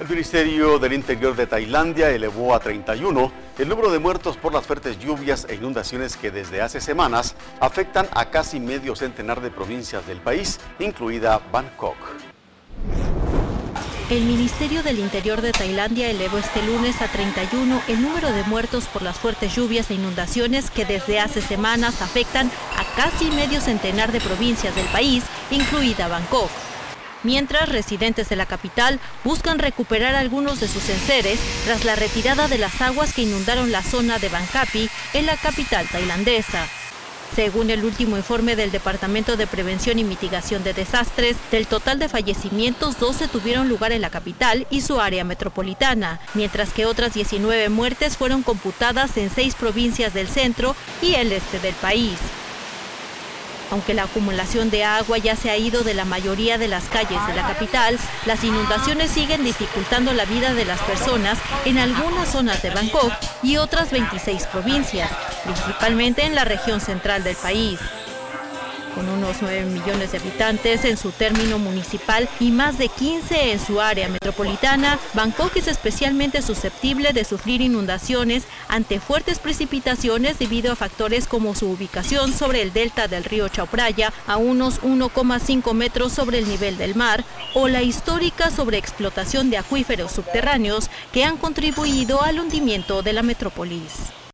El Ministerio del Interior de Tailandia elevó a 31 el número de muertos por las fuertes lluvias e inundaciones que desde hace semanas afectan a casi medio centenar de provincias del país, incluida Bangkok. El Ministerio del Interior de Tailandia elevó este lunes a 31 el número de muertos por las fuertes lluvias e inundaciones que desde hace semanas afectan a casi medio centenar de provincias del país, incluida Bangkok. Mientras, residentes de la capital buscan recuperar algunos de sus enseres tras la retirada de las aguas que inundaron la zona de Bang Kapi en la capital tailandesa. Según el último informe del Departamento de Prevención y Mitigación de Desastres, del total de fallecimientos, 12 tuvieron lugar en la capital y su área metropolitana, mientras que otras 19 muertes fueron computadas en 6 provincias del centro y el este del país. Aunque la acumulación de agua ya se ha ido de la mayoría de las calles de la capital, las inundaciones siguen dificultando la vida de las personas en algunas zonas de Bangkok y otras 26 provincias, principalmente en la región central del país. Con unos 9 millones de habitantes en su término municipal y más de 15 en su área metropolitana, Bangkok es especialmente susceptible de sufrir inundaciones ante fuertes precipitaciones debido a factores como su ubicación sobre el delta del río Chao Phraya a unos 1,5 metros sobre el nivel del mar o la histórica sobreexplotación de acuíferos subterráneos que han contribuido al hundimiento de la metrópolis.